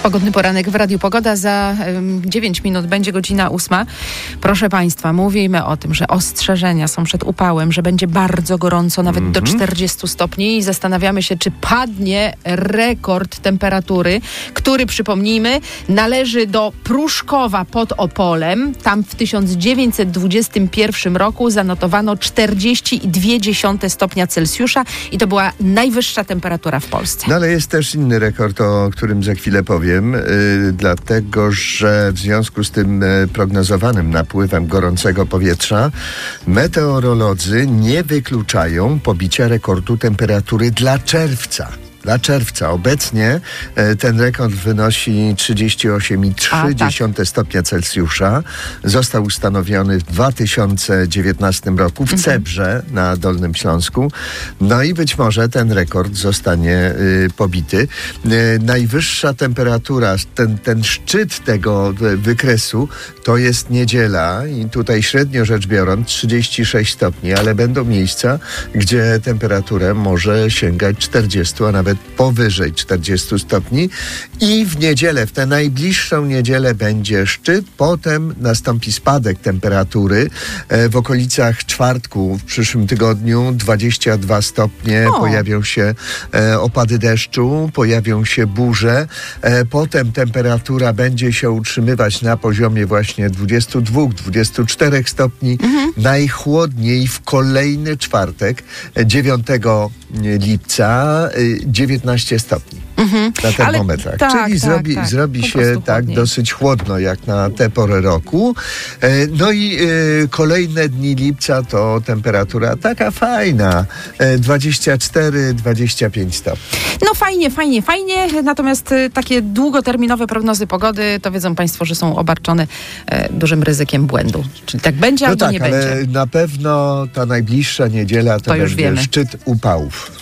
Pogodny poranek w Radiu Pogoda. Za 9 minut będzie godzina 8. Proszę Państwa, mówimy o tym, że ostrzeżenia są przed upałem, że będzie bardzo gorąco, nawet do 40 stopni i zastanawiamy się, czy padnie rekord temperatury, który, przypomnijmy, należy do Pruszkowa pod Opolem. Tam w 1921 roku zanotowano 40,2 stopnia Celsjusza i to była najwyższa temperatura w Polsce. No ale jest też inny rekord, o którym za chwilę powiem, dlatego że w związku z tym prognozowanym napływem gorącego powietrza meteorolodzy nie wykluczają pobicia rekordu temperatury dla czerwca. Obecnie ten rekord wynosi 38,3 stopnia Celsjusza. Został ustanowiony w 2019 roku w Cebrze na Dolnym Śląsku. No i być może ten rekord zostanie pobity. Najwyższa temperatura, ten szczyt tego wykresu to jest niedziela i tutaj średnio rzecz biorąc 36 stopni, ale będą miejsca, gdzie temperatura może sięgać 40, a nawet powyżej 40 stopni i w niedzielę, w tę najbliższą niedzielę będzie szczyt, potem nastąpi spadek temperatury w okolicach czwartku w przyszłym tygodniu 22 stopnie, pojawią się opady deszczu, pojawią się burze, potem temperatura będzie się utrzymywać na poziomie właśnie 22-24 stopni, najchłodniej w kolejny czwartek 9 lipca 19 stopni na termometrach. Czyli zrobi się tak dosyć chłodno jak na tę porę roku. No i kolejne dni lipca to temperatura taka fajna, 24-25 stopni. No fajnie. Natomiast takie długoterminowe prognozy pogody, to wiedzą Państwo, że są obarczone dużym ryzykiem błędu. Czyli tak będzie albo nie będzie. Ale na pewno ta najbliższa niedziela to będzie szczyt upałów.